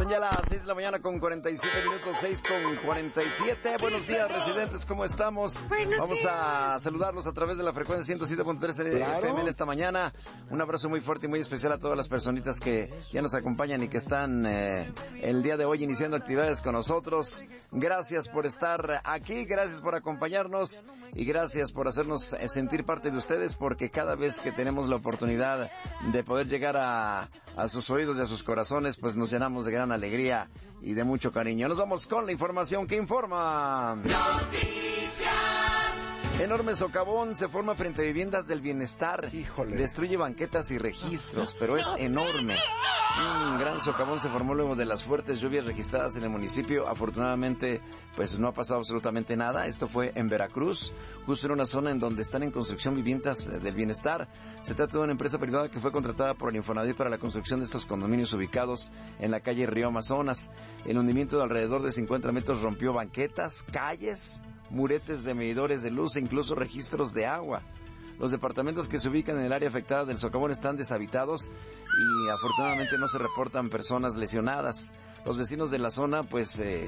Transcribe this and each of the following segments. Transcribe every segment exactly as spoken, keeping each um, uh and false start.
Son ya las seis de la mañana con cuarenta y siete minutos, seis con cuarenta y siete. Buenos días, residentes, ¿cómo estamos? Buenos Vamos días. a saludarlos a través de la frecuencia ciento siete punto tres F M esta mañana. Un abrazo muy fuerte y muy especial a todas las personitas que ya nos acompañan y que están eh, el día de hoy iniciando actividades con nosotros. Gracias por estar aquí, gracias por acompañarnos y gracias por hacernos sentir parte de ustedes, porque cada vez que tenemos la oportunidad de poder llegar a, a sus oídos y a sus corazones, pues nos llenamos de gran alegría y de mucho cariño. Nos vamos con la información que informa. Noticias. Enorme socavón se forma frente a viviendas del bienestar. Híjole. Destruye banquetas y registros, pero es enorme. Un gran socavón se formó luego de las fuertes lluvias registradas en el municipio. Afortunadamente, pues no ha pasado absolutamente nada. Esto fue en Veracruz, justo en una zona en donde están en construcción viviendas del bienestar. Se trata de una empresa privada que fue contratada por el Infonavit para la construcción de estos condominios ubicados en la calle Río Amazonas. El hundimiento de alrededor de cincuenta metros rompió banquetas, calles, muretes de medidores de luz e incluso registros de agua. Los departamentos que se ubican en el área afectada del socavón están deshabitados y afortunadamente no se reportan personas lesionadas. Los vecinos de la zona, pues, eh,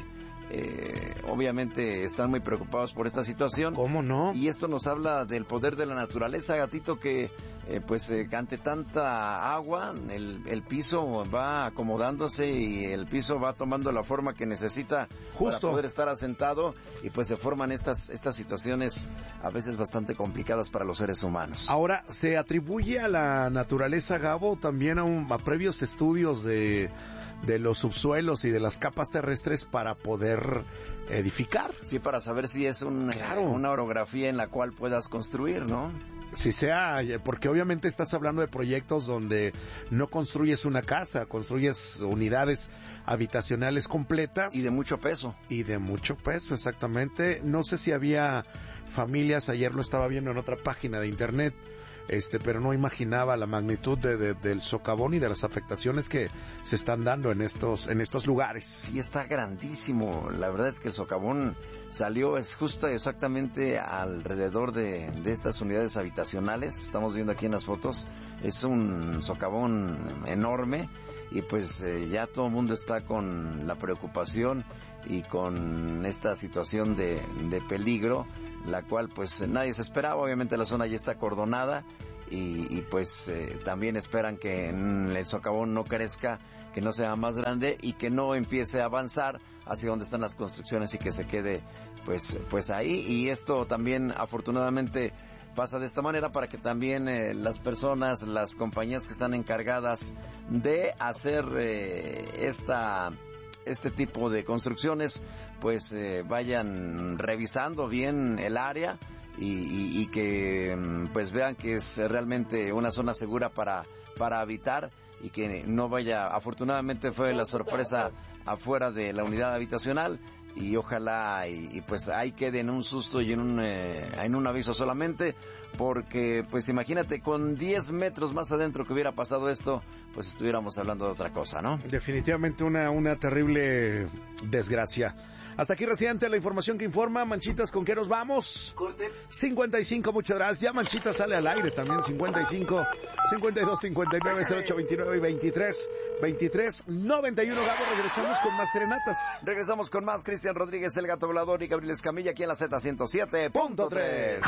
eh, obviamente están muy preocupados por esta situación. ¿Cómo no? Y esto nos habla del poder de la naturaleza, Gatito, que eh, pues eh, ante tanta agua, el, el piso va acomodándose y el piso va tomando la forma que necesita Justo para poder estar asentado, y pues se forman estas, estas situaciones a veces bastante complicadas para los seres humanos. Ahora, ¿se atribuye a la naturaleza, Gabo, también a, un, a previos estudios de, de los subsuelos y de las capas terrestres para poder edificar? Sí, para saber si es un, Claro. una orografía en la cual puedas construir, ¿no? Si sea, porque obviamente estás hablando de proyectos donde no construyes una casa, construyes unidades habitacionales completas. Y de mucho peso. Y de mucho peso, exactamente. No sé si había familias, ayer lo estaba viendo en otra página de internet, este, pero no imaginaba la magnitud de, de, del socavón y de las afectaciones que se están dando en estos, en estos lugares. Sí, está grandísimo. La verdad es que el socavón salió es justo exactamente alrededor de, de estas unidades habitacionales. Estamos viendo aquí en las fotos. Es un socavón enorme y pues eh, ya todo el mundo está con la preocupación y con esta situación de, de peligro, la cual pues nadie se esperaba. Obviamente la zona ya está acordonada y, y pues eh, también esperan que el socavón no crezca, que no sea más grande y que no empiece a avanzar hacia donde están las construcciones y que se quede pues, pues ahí. Y esto también afortunadamente pasa de esta manera para que también eh, las personas, las compañías que están encargadas de hacer eh, esta... este tipo de construcciones, pues eh, vayan revisando bien el área y, y, y que pues vean que es realmente una zona segura para, para habitar y que no vaya, afortunadamente fue la sorpresa afuera de la unidad habitacional y ojalá y, y pues ahí quede en un susto y en un, eh, en un aviso solamente, porque pues imagínate con diez metros más adentro que hubiera pasado esto, pues estuviéramos hablando de otra cosa, ¿no? Definitivamente una, una terrible desgracia. Hasta aquí, residente, la información que informa. Manchitas, ¿con qué nos vamos? Corte. cincuenta y cinco, muchas gracias. Ya Manchita sale al aire también. cincuenta y cinco, cincuenta y dos, cincuenta y nueve, cero ocho, veintinueve y veintitrés, veintitrés, noventa y uno. Gabo, regresamos con más serenatas. Regresamos con más. Cristian Rodríguez, el Gato Volador y Gabriel Escamilla aquí en la Z ciento siete punto tres.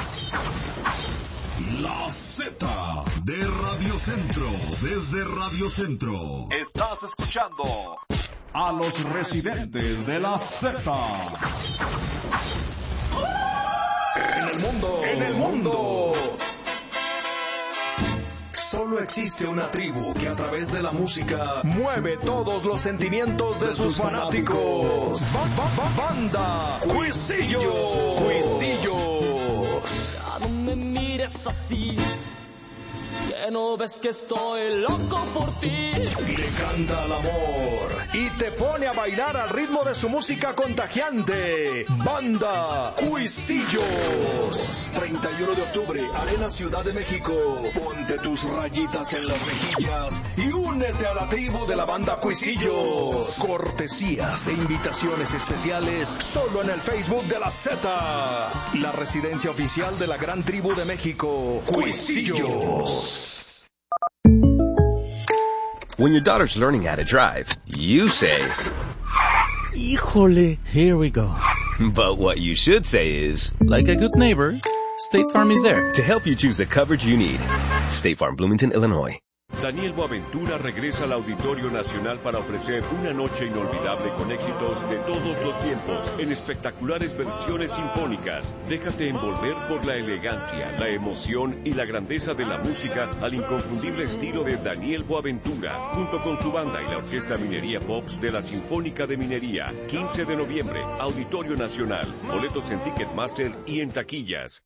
La Z de Radio Centro, desde Radio Centro. Estás escuchando a los residentes de la Z. En el mundo, en el mundo. Solo existe una tribu que a través de la música mueve todos los sentimientos de sus fanáticos. Ba- ba- ba- Banda Cuisillo. Cuisillos. Ya no me mires así, que no ves que estoy loco por ti. Le canta al amor y te pone a bailar al ritmo de su música contagiante. Banda Cuisillos. treinta y uno de octubre, Arena Ciudad de México. Ponte tus rayitas en las mejillas y únete a la tribu de la Banda Cuisillos. Cortesías e invitaciones especiales solo en el Facebook de la Z, la residencia oficial de la gran tribu de México, Cuisillos. When your daughter's learning how to drive, you say, Híjole, here we go. But what you should say is, like a good neighbor, State Farm is there to help you choose the coverage you need. State Farm, Bloomington, Illinois. Daniel Boaventura regresa al Auditorio Nacional para ofrecer una noche inolvidable con éxitos de todos los tiempos en espectaculares versiones sinfónicas. Déjate envolver por la elegancia, la emoción y la grandeza de la música al inconfundible estilo de Daniel Boaventura, junto con su banda y la Orquesta Minería Pops de la Sinfónica de Minería. quince de noviembre, Auditorio Nacional. Boletos en Ticketmaster y en taquillas.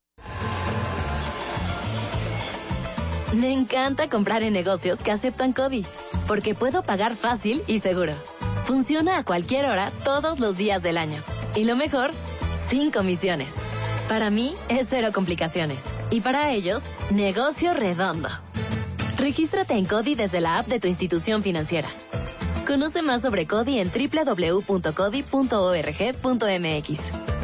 Me encanta comprar en negocios que aceptan CODI, porque puedo pagar fácil y seguro. Funciona a cualquier hora, todos los días del año. Y lo mejor, sin comisiones. Para mí, es cero complicaciones. Y para ellos, negocio redondo. Regístrate en CODI desde la app de tu institución financiera. Conoce más sobre CODI en doble u doble u doble u punto codi punto org punto m x.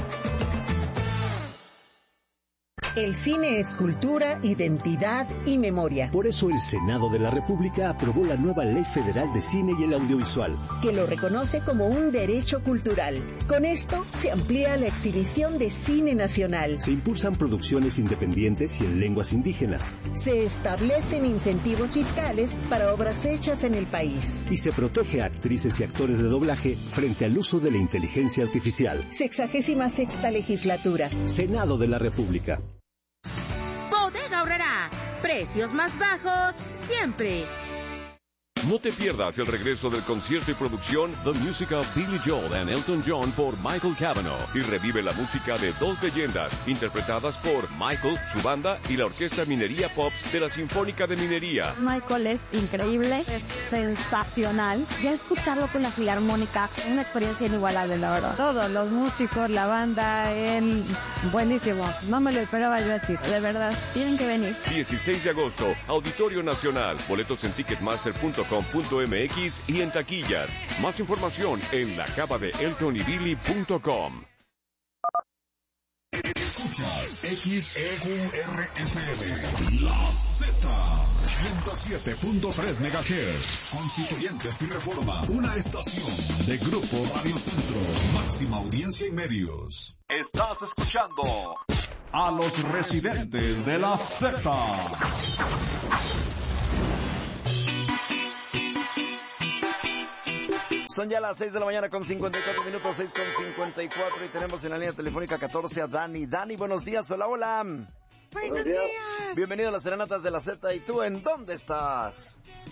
El cine es cultura, identidad y memoria. Por eso el Senado de la República aprobó la nueva Ley Federal de Cine y el Audiovisual, que lo reconoce como un derecho cultural. Con esto se amplía la exhibición de cine nacional. Se impulsan producciones independientes y en lenguas indígenas. Se establecen incentivos fiscales para obras hechas en el país. Y se protege a actrices y actores de doblaje frente al uso de la inteligencia artificial. Sexagésima sexta legislatura. Senado de la República. Bodega Aurrerá. Precios más bajos siempre. No te pierdas el regreso del concierto y producción The Music of Billy Joel and Elton John por Michael Cavanaugh y revive la música de dos leyendas interpretadas por Michael, su banda y la Orquesta Minería Pops de la Sinfónica de Minería. Michael es increíble, es sensacional. Ya escucharlo con la Filarmónica, una experiencia inigualable, la verdad. Todos los músicos, la banda, él, buenísimo. No me lo esperaba yo así, de verdad. Tienen que venir. dieciséis de agosto, Auditorio Nacional. Boletos en ticketmaster punto com punto m x y en taquillas. Más información en la cava de elton y billy punto com. Escuchas X E Q R F M, La Z, ciento siete punto tres megahertz, Constituyentes y Reforma, una estación de Grupo Radio Centro, máxima audiencia y medios. Estás escuchando a los residentes de La Z. Son ya las seis de la mañana con cincuenta y cuatro minutos, seis con cincuenta y cuatro, y tenemos en la línea telefónica catorce a Dani. Dani, buenos días, hola, hola. Buenos días. Bienvenido a las Serenatas de la Z. ¿Y tú en dónde estás?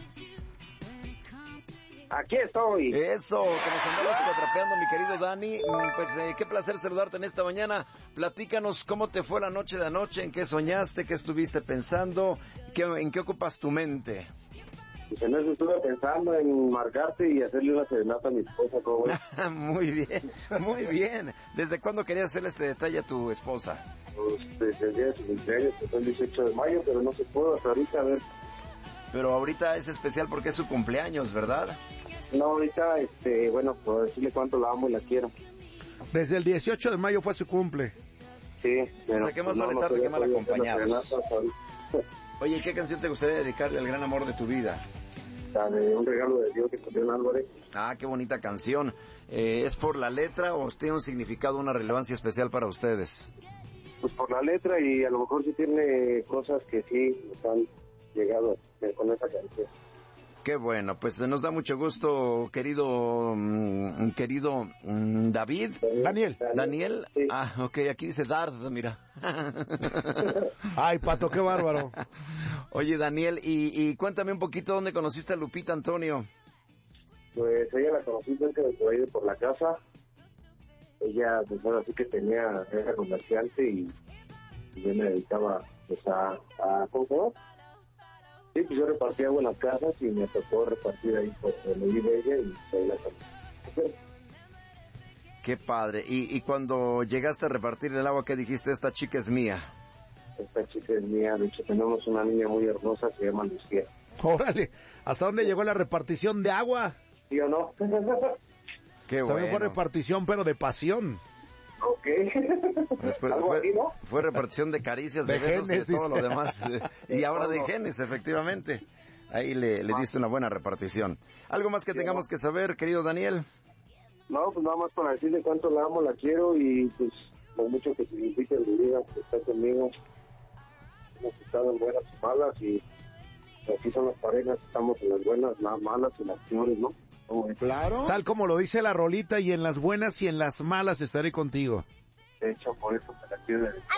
Aquí estoy. Eso, que nos andamos atrapeando, mi querido Dani. Pues eh, qué placer saludarte en esta mañana. Platícanos cómo te fue la noche de anoche, en qué soñaste, qué estuviste pensando, qué, en qué ocupas tu mente. Pues en eso estuve pensando en marcarte y hacerle una serenata a mi esposa, ¿cómo ves? Muy bien, muy bien. ¿Desde cuándo querías hacerle este detalle a tu esposa? Pues desde el día de su cumpleaños, que fue el dieciocho de mayo, pero no se pudo hasta ahorita, a ver. Pero ahorita es especial porque es su cumpleaños, ¿verdad? No, ahorita, este, bueno, por decirle cuánto la amo y la quiero. Desde el dieciocho de mayo fue su cumple. Sí, pero... O sea, que más pues vale no, tarde no que mal acompañados. Serenata, Oye, ¿qué canción te gustaría dedicarle al gran amor de tu vida? La de Un regalo de Dios de Julián Álvarez. Ah, qué bonita canción. Eh, ¿Es por la letra o tiene un significado, una relevancia especial para ustedes? Pues por la letra, y a lo mejor sí tiene cosas que sí nos han llegado con esa canción. Qué bueno, pues nos da mucho gusto, querido mm, querido mm, David. Daniel. Daniel. Sí. Ah, ok, aquí dice Dard, mira. Ay, Pato, qué bárbaro. Oye, Daniel, y, y cuéntame un poquito dónde conociste a Lupita, Antonio. Pues ella la conocí cerca de por ahí, por la casa. Ella, pues ahora sí que tenía, era comerciante y, y yo me dedicaba pues a, a ¿cómo? Sí, pues yo repartía agua en las casas y me tocó repartir ahí por donde vive ella y ahí la conocí. Qué padre. Y, y cuando llegaste a repartir el agua, ¿qué dijiste? Esta chica es mía. Esta chica es mía, de hecho tenemos una niña muy hermosa que se llama Lucía. Órale, ¿hasta dónde llegó la repartición de agua? ¿Sí o no? Qué bueno. También fue repartición, pero de pasión. Ok. Después ¿Algo fue, así, no? fue repartición de caricias, de, de besos genes, y de todo dice. lo demás. Y ahora de genes, efectivamente. ahí le, le diste una buena repartición. ¿Algo más que sí, tengamos que saber, querido Daniel? No, pues nada más para decirle cuánto la amo, la quiero y pues lo mucho que significa en mi vida que está conmigo. Hemos estado en buenas y malas y así son las parejas, estamos en las buenas, las malas y las peores, ¿no? Claro. Tal como lo dice la rolita, y en las buenas y en las malas estaré contigo. De hecho, por eso me la quiero dedicar.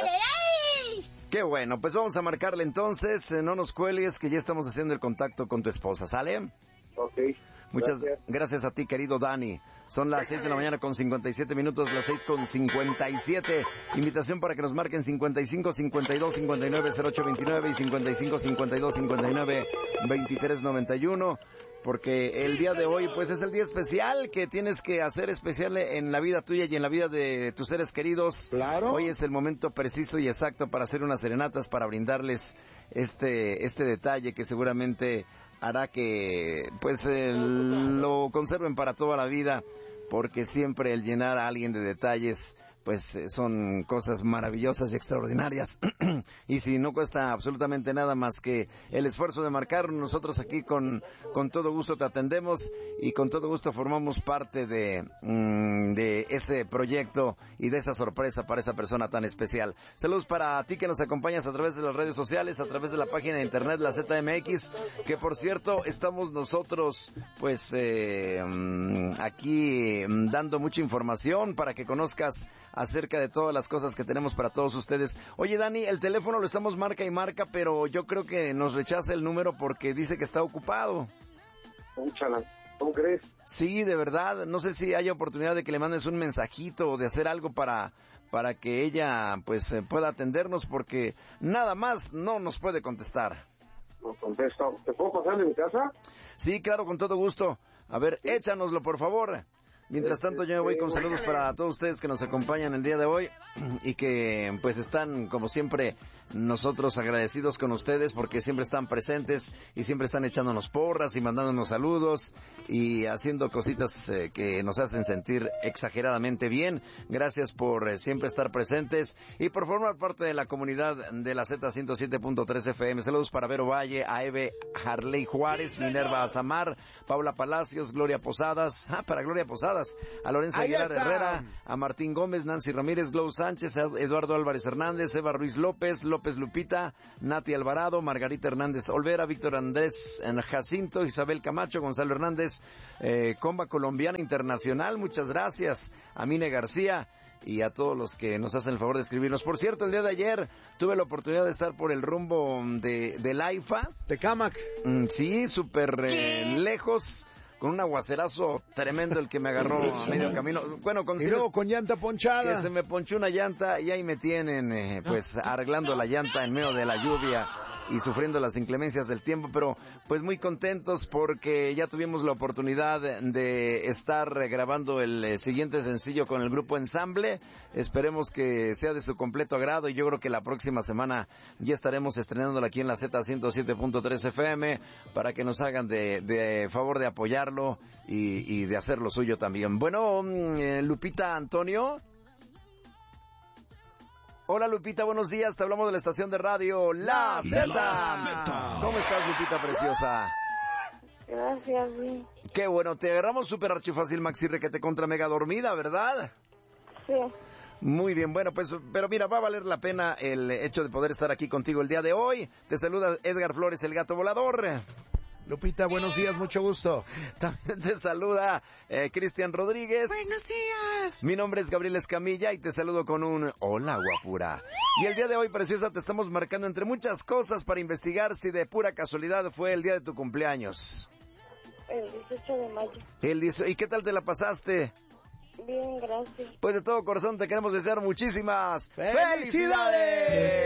Qué bueno, pues vamos a marcarle entonces, no nos cuelgues que ya estamos haciendo el contacto con tu esposa, ¿sale? Ok. Muchas gracias. gracias a ti, querido Dani. Son las seis de la mañana con cincuenta y siete minutos, las seis con cincuenta y siete. Invitación para que nos marquen cincuenta y cinco, cincuenta y dos, cincuenta y nueve, cero ocho veintinueve y cincuenta y cinco, cincuenta y dos, cincuenta y nueve, veintitrés noventa y uno. Porque el día de hoy, pues, es el día especial que tienes que hacer especial en la vida tuya y en la vida de tus seres queridos. Claro. Hoy es el momento preciso y exacto para hacer unas serenatas, para brindarles este, este detalle que seguramente hará que, pues, eh, lo conserven para toda la vida, porque siempre el llenar a alguien de detalles, pues eh, son cosas maravillosas y extraordinarias. Y si no cuesta absolutamente nada más que el esfuerzo de marcar, nosotros aquí con, con todo gusto te atendemos y con todo gusto formamos parte de, mmm, de ese proyecto y de esa sorpresa para esa persona tan especial. Saludos para ti que nos acompañas a través de las redes sociales, a través de la página de internet, la Z M X, que por cierto estamos nosotros pues eh, aquí dando mucha información para que conozcas acerca de todas las cosas que tenemos para todos ustedes. Oye, Dani, el teléfono lo estamos marca y marca, pero yo creo que nos rechaza el número porque dice que está ocupado. Úchala, ¿cómo crees? Sí, de verdad. No sé si hay oportunidad de que le mandes un mensajito o de hacer algo para para que ella pues pueda atendernos, porque nada más no nos puede contestar. No contesto. ¿Te puedo pasar en mi casa? Sí, claro, con todo gusto. A ver, sí. Échanoslo, por favor. Mientras tanto, yo me voy con saludos para todos ustedes que nos acompañan el día de hoy y que pues están, como siempre, nosotros agradecidos con ustedes porque siempre están presentes y siempre están echándonos porras y mandándonos saludos y haciendo cositas eh, que nos hacen sentir exageradamente bien. Gracias por eh, siempre estar presentes y por formar parte de la comunidad de la Z ciento siete punto tres F M. Saludos para Vero Valle, a Eve Harley Juárez, Minerva Azamar, Paula Palacios, Gloria Posadas, ah, para Gloria Posadas, a Lorenza Aguilar Herrera, a Martín Gómez, Nancy Ramírez, Glau Sánchez, a Eduardo Álvarez Hernández, Eva Ruiz López, López Lupita, Nati Alvarado, Margarita Hernández Olvera, Víctor Andrés Jacinto, Isabel Camacho, Gonzalo Hernández, eh, Comba Colombiana Internacional, muchas gracias, a Mine García y a todos los que nos hacen el favor de escribirnos. Por cierto, el día de ayer tuve la oportunidad de estar por el rumbo de, de Laifa. Tecámac. Mm, sí, súper eh, lejos. Con un aguacerazo tremendo el que me agarró a medio camino. Bueno, con, y luego con llanta ponchada. Que se me ponchó una llanta y ahí me tienen, eh, pues, arreglando la llanta en medio de la lluvia y sufriendo las inclemencias del tiempo, pero pues muy contentos porque ya tuvimos la oportunidad de estar grabando el eh, siguiente sencillo con el grupo Ensamble. Esperemos que sea de su completo agrado y yo creo que la próxima semana ya estaremos estrenándolo aquí en la Z ciento siete punto tres F M para que nos hagan de, de favor de apoyarlo y, y de hacer lo suyo también. Bueno, eh, Lupita Antonio. Hola Lupita, buenos días, te hablamos de la estación de radio La Z. ¿Cómo estás, Lupita preciosa? Gracias, sí. Qué bueno, te agarramos súper archifácil, Maxi Requete contra mega dormida, ¿verdad? Sí. Muy bien, bueno, pues, pero mira, va a valer la pena el hecho de poder estar aquí contigo el día de hoy. Te saluda Edgar Flores, el gato volador. Lupita, buenos días, mucho gusto. También te saluda eh, Cristian Rodríguez. Buenos días. Mi nombre es Gabriel Escamilla y te saludo con un hola, guapura. Y el día de hoy, preciosa, te estamos marcando entre muchas cosas para investigar si de pura casualidad fue el día de tu cumpleaños. El dieciocho de mayo. El dieciocho, ¿y qué tal te la pasaste? Bien, gracias. Pues de todo corazón te queremos desear muchísimas ¡felicidades!